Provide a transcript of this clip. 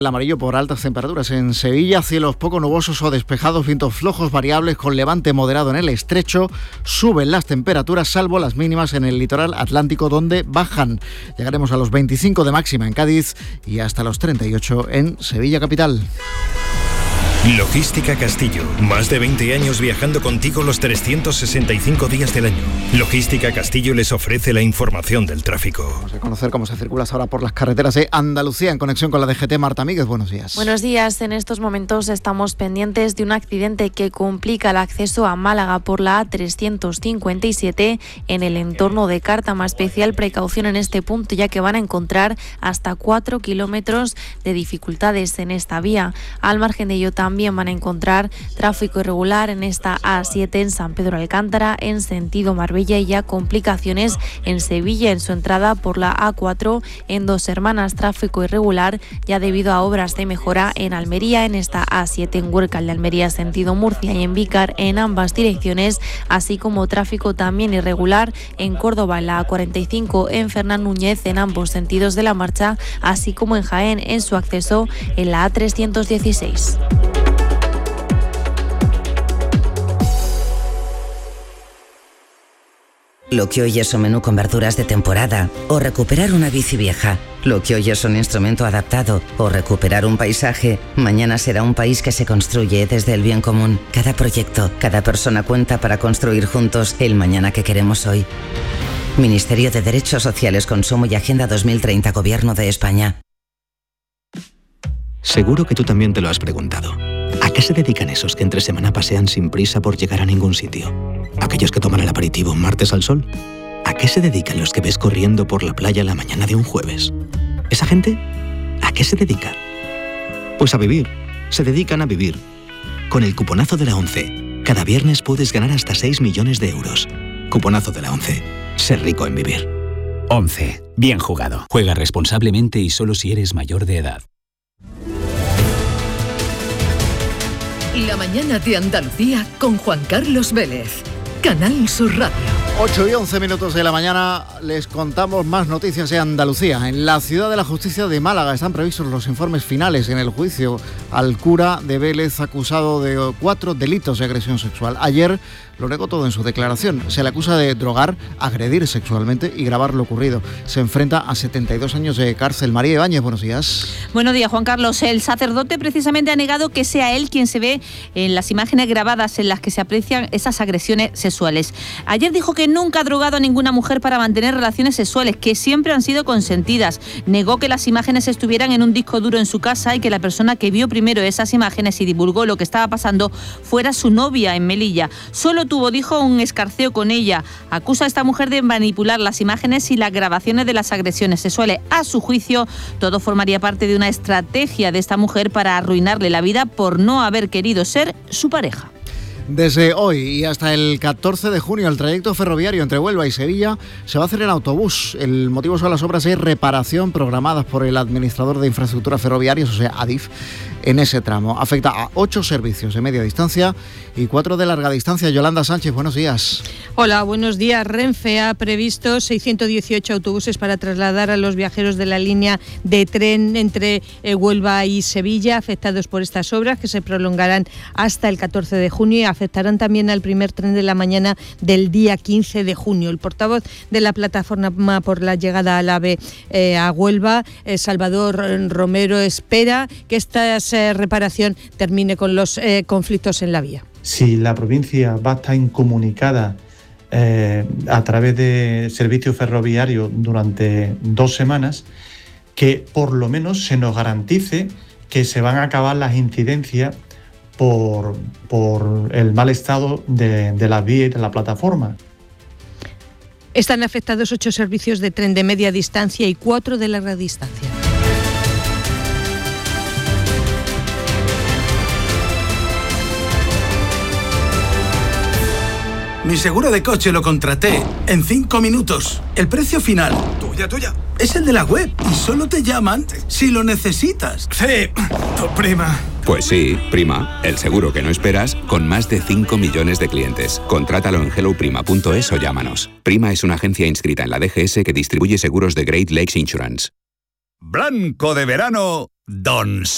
El amarillo por altas temperaturas. En Sevilla, cielos poco nubosos o despejados, vientos flojos variables con levante moderado en el estrecho. Suben las temperaturas, salvo las mínimas en el litoral atlántico, donde bajan. Llegaremos a los 25 de máxima en Cádiz y hasta los 38 en Sevilla capital. Logística Castillo. Más de 20 años viajando contigo los 365 días del año. Logística Castillo les ofrece la información del tráfico. Vamos a conocer cómo se circula ahora por las carreteras de Andalucía en conexión con la DGT. Marta Míguez, buenos días. Buenos días. En estos momentos estamos pendientes de un accidente que complica el acceso a Málaga por la A357 en el entorno de Cártama. Especial precaución en este punto, ya que van a encontrar hasta 4 kilómetros de dificultades en esta vía. Al margen de ello, también van a encontrar tráfico irregular en esta A7 en San Pedro Alcántara en sentido Marbella y ya complicaciones en Sevilla en su entrada por la A4 en Dos Hermanas. Tráfico irregular ya debido a obras de mejora en Almería en esta A7 en Huércal de Almería sentido Murcia y en Vícar en ambas direcciones, así como tráfico también irregular en Córdoba en la A45 en Fernán Núñez en ambos sentidos de la marcha, así como en Jaén en su acceso en la A316. Lo que hoy es un menú con verduras de temporada o recuperar una bici vieja. Lo que hoy es un instrumento adaptado o recuperar un paisaje, mañana será un país que se construye desde el bien común. Cada proyecto, cada persona cuenta para construir juntos el mañana que queremos hoy. Ministerio de Derechos Sociales, Consumo y Agenda 2030, Gobierno de España. Seguro que tú también te lo has preguntado. ¿A qué se dedican esos que entre semana pasean sin prisa por llegar a ningún sitio? ¿Aquellos que toman el aperitivo un martes al sol? ¿A qué se dedican los que ves corriendo por la playa la mañana de un jueves? ¿Esa gente? ¿A qué se dedica? Pues a vivir. Se dedican a vivir. Con el cuponazo de la ONCE, cada viernes puedes ganar hasta 6 millones de euros. Cuponazo de la ONCE. Ser rico en vivir. ONCE. Bien jugado. Juega responsablemente y solo si eres mayor de edad. La mañana de Andalucía con Juan Carlos Vélez. Canal Sur Radio. 8 y 11 minutos de la mañana les contamos más noticias de Andalucía. En la Ciudad de la Justicia de Málaga están previstos los informes finales en el juicio al cura de Vélez acusado de 4 delitos de agresión sexual. Ayer lo negó todo en su declaración. Se le acusa de drogar, agredir sexualmente y grabar lo ocurrido. Se enfrenta a 72 años de cárcel. María Ibáñez, buenos días. Buenos días, Juan Carlos. El sacerdote precisamente ha negado que sea él quien se ve en las imágenes grabadas en las que se aprecian esas agresiones sexuales. Ayer dijo que nunca ha drogado a ninguna mujer para mantener relaciones sexuales, que siempre han sido consentidas. Negó que las imágenes estuvieran en un disco duro en su casa y que la persona que vio primero esas imágenes y divulgó lo que estaba pasando fuera su novia en Melilla. Solo tuvo, dijo, un escarceo con ella. Acusa a esta mujer de manipular las imágenes y las grabaciones de las agresiones sexuales. A su juicio, todo formaría parte de una estrategia de esta mujer para arruinarle la vida por no haber querido ser su pareja. Desde hoy y hasta el 14 de junio el trayecto ferroviario entre Huelva y Sevilla se va a hacer en autobús. El motivo son las obras de reparación programadas por el administrador de infraestructuras ferroviarias, o sea, Adif, en ese tramo. Afecta a 8 servicios de media distancia y 4 de larga distancia. Yolanda Sánchez, buenos días. Hola, buenos días. Renfe ha previsto 618 autobuses para trasladar a los viajeros de la línea de tren entre Huelva y Sevilla afectados por estas obras que se prolongarán hasta el 14 de junio y afectarán también al primer tren de la mañana del día 15 de junio. El portavoz de la plataforma por la llegada al AVE a Huelva, Salvador Romero, espera que esta reparación termine con los conflictos en la vía. Si la provincia va a estar incomunicada a través de servicios ferroviarios durante 2 semanas, que por lo menos se nos garantice que se van a acabar las incidencias por el mal estado de las vías y de la plataforma. Están afectados 8 servicios de tren de media distancia y 4 de larga distancia. Mi seguro de coche lo contraté en 5 minutos. El precio final, tuya, es el de la web y solo te llaman si lo necesitas. Sí, tu prima. Pues sí, Prima, el seguro que no esperas con más de 5 millones de clientes. Contrátalo en helloprima.es o llámanos. Prima es una agencia inscrita en la DGS que distribuye seguros de Great Lakes Insurance. Blanco de verano, Don